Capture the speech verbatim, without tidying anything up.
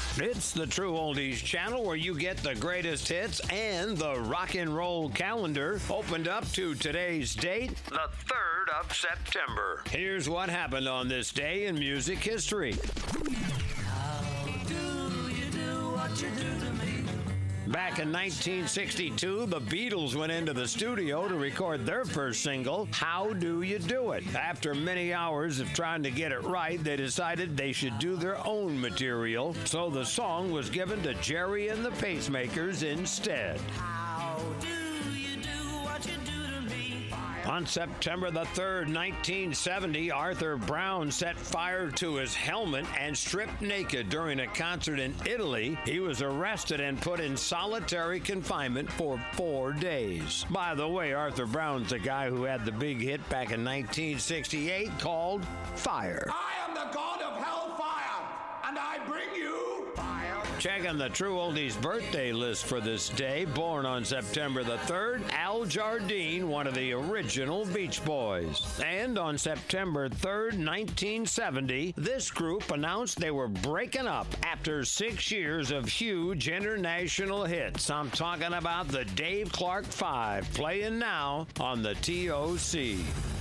It's the True Oldies channel where you get the greatest hits and the rock and roll calendar opened up to today's date, the third of September. Here's what happened on this day in music history. How do you do what you do to me? Back in nineteen sixty-two, the Beatles went into the studio to record their first single, How Do You Do It? After many hours of trying to get it right, they decided they should do their own material, so the song was given to Jerry and the Pacemakers instead. How do you do what you do to me? On September the third, nineteen seventy, Arthur Brown set fire to his helmet and stripped naked during a concert in Italy. He was arrested and put in solitary confinement for four days. By the way, Arthur Brown's the guy who had the big hit back in nineteen sixty-eight called Fire. I am the god of hellfire, and I bring you fire. Checking the True Oldies birthday list for this day. Born on September the third, Al Jardine, one of the original Beach Boys. And on September third, nineteen seventy, this group announced they were breaking up after six years of huge international hits. I'm talking about the Dave Clark Five, playing now on the T O C.